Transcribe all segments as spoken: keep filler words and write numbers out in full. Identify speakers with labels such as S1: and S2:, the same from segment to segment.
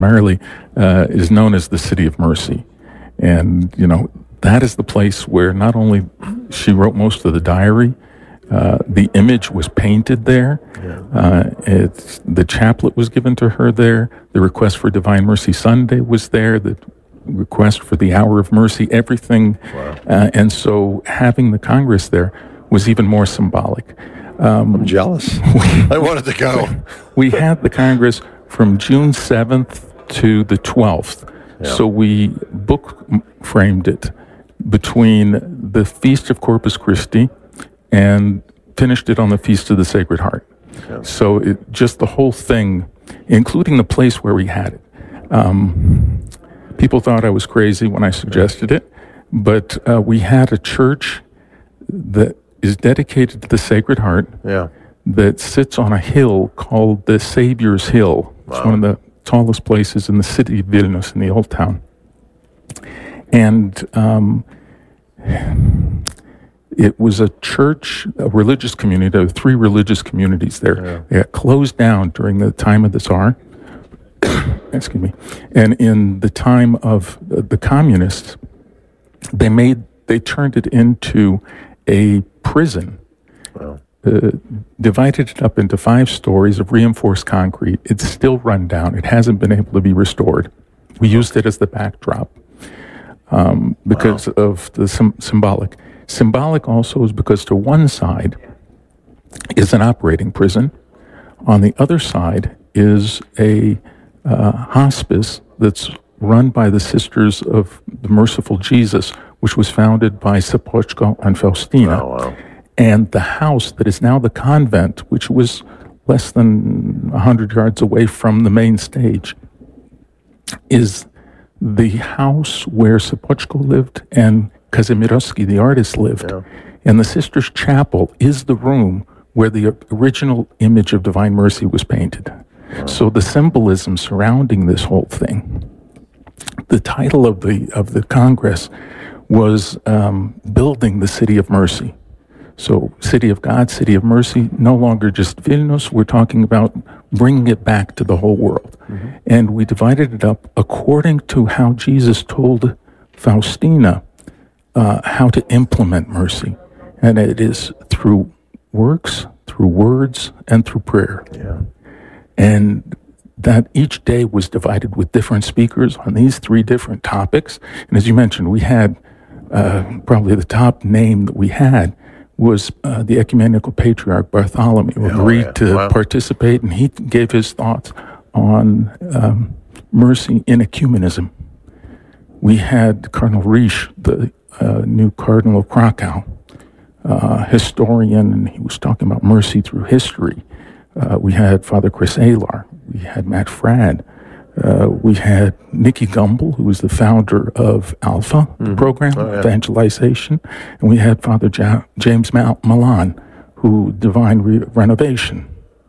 S1: primarily uh, is known as the City of Mercy. And, you know, that is the place where not only she wrote most of the diary, uh, the image was painted there. Yeah. Uh, it's, the chaplet was given to her there. The request for Divine Mercy Sunday was there. The request for the Hour of Mercy, everything.
S2: Wow.
S1: Uh, and so having the Congress there was even more symbolic.
S2: Um, I'm jealous. I wanted to go.
S1: We had the Congress from June seventh to the twelfth. Yeah. So we book framed it between the Feast of Corpus Christi and finished it on the Feast of the Sacred Heart. Yeah. So it, just the whole thing, including the place where we had it. Um, people thought I was crazy when I suggested it, but uh, we had a church that is dedicated to the Sacred Heart,
S2: yeah.
S1: that sits on a hill called the Savior's Hill. It's
S2: wow.
S1: one of the tallest places in the city of Vilnius, in the old town. And um, it was a church, a religious community. There were three religious communities there.
S2: Yeah.
S1: They got closed down during the time of the Tsar. Excuse me. And in the time of the communists, they made, they turned it into a prison.
S2: Wow.
S1: Uh, divided it up into five stories of reinforced concrete. It's still run down. It hasn't been able to be restored. We used it as the backdrop um, because wow. of the sim- symbolic. Symbolic also is because to one side is an operating prison. On the other side is a uh, hospice that's run by the Sisters of the Merciful Jesus, which was founded by Sopoćko and Faustina.
S2: Oh, wow.
S1: And the house that is now the convent, which was less than one hundred yards away from the main stage, is the house where Sopoćko lived and Kazimierowski, the artist, lived.
S2: Yeah.
S1: And the Sisters' Chapel is the room where the original image of Divine Mercy was painted. Wow. So the symbolism surrounding this whole thing, the title of the of the Congress was um, Building the City of Mercy. So City of God, City of Mercy, no longer just Vilnius. We're talking about bringing it back to the whole world. Mm-hmm. And we divided it up according to how Jesus told Faustina uh, how to implement mercy. And it is through works, through words, and through prayer.
S2: Yeah.
S1: And that each day was divided with different speakers on these three different topics. And as you mentioned, we had uh, probably the top name that we had was uh, the Ecumenical Patriarch Bartholomew, who
S2: oh,
S1: agreed
S2: yeah.
S1: to
S2: wow.
S1: participate, and he gave his thoughts on um, mercy in ecumenism. We had Cardinal Riesch, the uh, new Cardinal of Krakow, uh, historian, and he was talking about mercy through history. Uh, we had Father Chris Alar. We had Matt Fradd. Uh, we had Nicky Gumbel, who was the founder of Alpha
S2: mm-hmm.
S1: program,
S2: oh, yeah.
S1: evangelization. And we had Father ja- James Mal- Milan, who Divine Re- Renovation,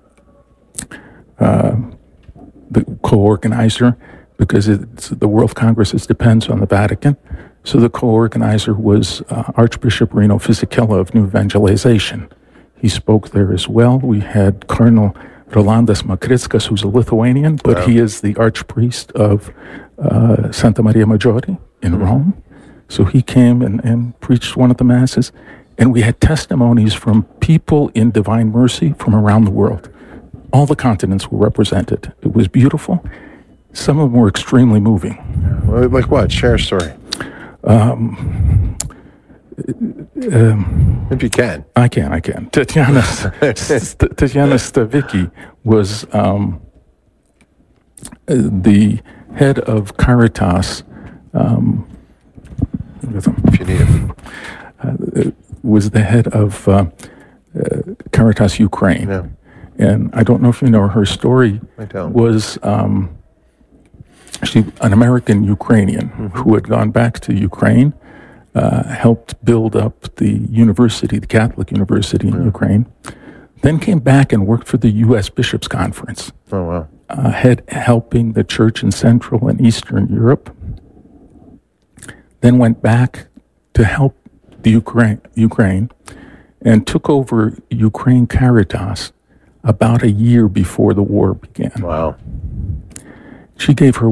S1: uh, the co-organizer, because it's, the World Congresses depends on the Vatican. So the co-organizer was uh, Archbishop Rino Fisichella of New Evangelization. He spoke there as well. We had Cardinal Rolandas Makrickas, who's a Lithuanian, but wow. he is the archpriest of uh, Santa Maria Maggiore in mm-hmm. Rome. So he came and, and preached one of the masses. And we had testimonies from people in Divine Mercy from around the world. All the continents were represented. It was beautiful. Some of them were extremely moving.
S2: Like what? Share a story.
S1: Um, um,
S2: if you can.
S1: I can, I can. Tatiana, St- Tatiana Stavicki was um, the head of Caritas. Um,
S2: if you need it.
S1: Uh, was the head of uh, uh, Caritas Ukraine.
S2: Yeah.
S1: And I don't know if you know her story.
S2: I don't.
S1: Was um, she an American Ukrainian mm-hmm. who had gone back to Ukraine, uh, helped build up the university, the Catholic University in yeah. Ukraine, then came back and worked for the U S Bishops' Conference.
S2: Oh, wow.
S1: Uh, head helping the church in Central and Eastern Europe. Then went back to help the Ukraine, Ukraine and took over Ukraine Caritas about a year before the war began.
S2: Wow.
S1: She gave her